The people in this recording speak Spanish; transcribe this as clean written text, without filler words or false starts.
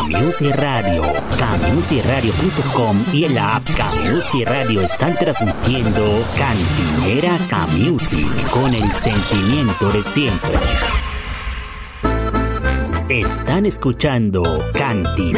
Camusi Radio, camusiradio.com y en la app Camusi Radio están transmitiendo Cantinera Camusi con el sentimiento de siempre. Están escuchando Cantinera.